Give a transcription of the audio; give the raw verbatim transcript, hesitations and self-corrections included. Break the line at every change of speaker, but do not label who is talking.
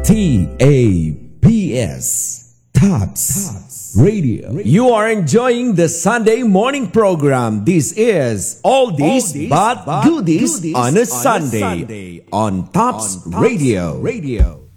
T A P S, Tops Radio. You are enjoying the Sunday morning program. This is Oldies but Goodies on a Sunday on Tops Radio. Radio.